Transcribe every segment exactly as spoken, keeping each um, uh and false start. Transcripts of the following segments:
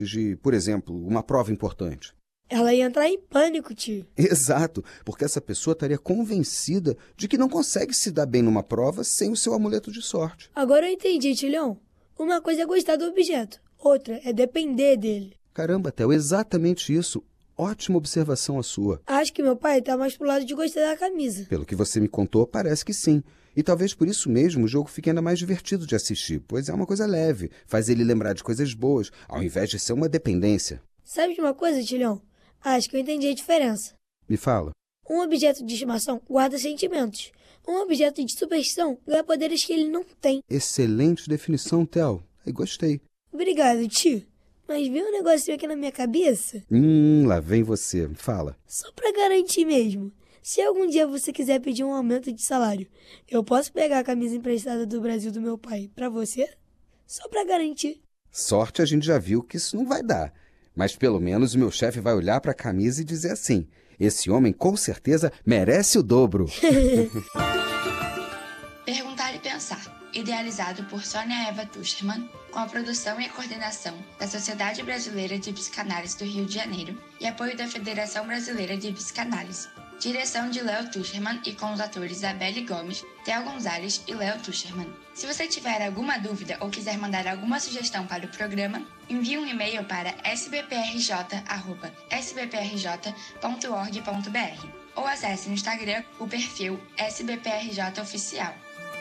de, por exemplo, uma prova importante. Ela ia entrar em pânico, tio. Exato, porque essa pessoa estaria convencida de que não consegue se dar bem numa prova sem o seu amuleto de sorte. Agora eu entendi, Tilhão. Uma coisa é gostar do objeto, outra é depender dele. Caramba, Theo, exatamente isso. Ótima observação a sua. Acho que meu pai tá mais pro lado de gostar da camisa. Pelo que você me contou, parece que sim. E talvez por isso mesmo o jogo fique ainda mais divertido de assistir, pois é uma coisa leve, faz ele lembrar de coisas boas, ao invés de ser uma dependência. Sabe de uma coisa, Tilhão? Acho que eu entendi a diferença. Me fala. Um objeto de estimação guarda sentimentos. Um objeto de superstição ganha poderes que ele não tem. Excelente definição, Theo. Eu gostei. Obrigado, tio. Mas veio um negocinho aqui na minha cabeça. Hum, lá vem você. Fala. Só pra garantir mesmo. Se algum dia você quiser pedir um aumento de salário, eu posso pegar a camisa emprestada do Brasil do meu pai pra você? Só pra garantir. Sorte a gente já viu que isso não vai dar. Mas pelo menos o meu chefe vai olhar para a camisa e dizer assim: esse homem com certeza merece o dobro. Perguntar e Pensar, idealizado por Sônia Eva Tuschermann, com a produção e a coordenação da Sociedade Brasileira de Psicanálise do Rio de Janeiro e apoio da Federação Brasileira de Psicanálise. Direção de Léo Tuschermann e com os atores Isabelle Gomes, Theo Gonzalez e Léo Tuschermann. Se você tiver alguma dúvida ou quiser mandar alguma sugestão para o programa, envie um e-mail para s b p r j arroba s b p r j ponto org ponto b r ou acesse no Instagram o perfil S B P R J Oficial.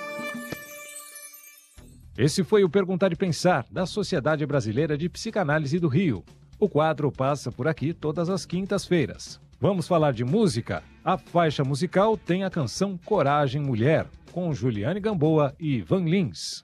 Esse foi o Perguntar e Pensar, da Sociedade Brasileira de Psicanálise do Rio. O quadro passa por aqui todas as quintas-feiras. Vamos falar de música? A faixa musical tem a canção Coragem Mulher, com Juliane Gamboa e Ivan Lins.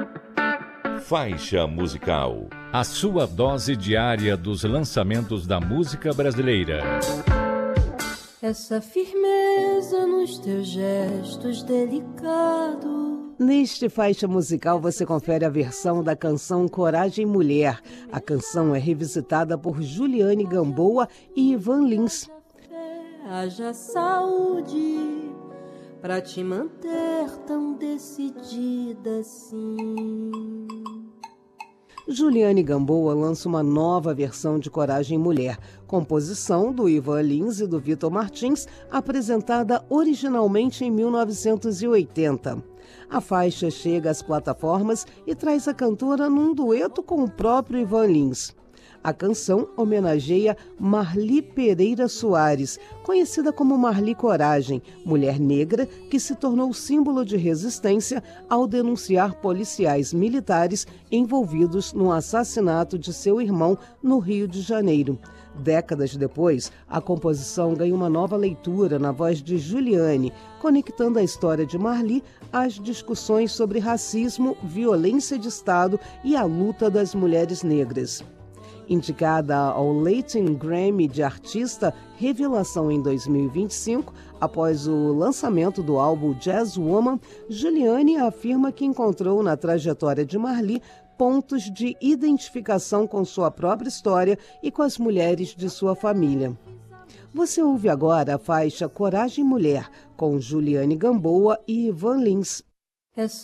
Faixa musical. A sua dose diária dos lançamentos da música brasileira. Essa firmeza nos teus gestos delicados. Neste Faixa Musical você confere a versão da canção Coragem Mulher. A canção é revisitada por Juliane Gamboa e Ivan Lins. Haja saúde pra te manter tão decidida assim. Juliane Gamboa lança uma nova versão de Coragem Mulher, composição do Ivan Lins e do Vitor Martins, apresentada originalmente em mil novecentos e oitenta. A faixa chega às plataformas e traz a cantora num dueto com o próprio Ivan Lins. A canção homenageia Marli Pereira Soares, conhecida como Marli Coragem, mulher negra que se tornou símbolo de resistência ao denunciar policiais militares envolvidos no assassinato de seu irmão no Rio de Janeiro. Décadas depois, a composição ganha uma nova leitura na voz de Juliane, conectando a história de Marli às discussões sobre racismo, violência de Estado e a luta das mulheres negras. Indicada ao Latin Grammy de Artista Revelação em dois mil e vinte e cinco, após o lançamento do álbum Jazz Woman, Juliane afirma que encontrou na trajetória de Marli pontos de identificação com sua própria história e com as mulheres de sua família. Você ouve agora a faixa Coragem Mulher, com Juliane Gamboa e Ivan Lins. Essa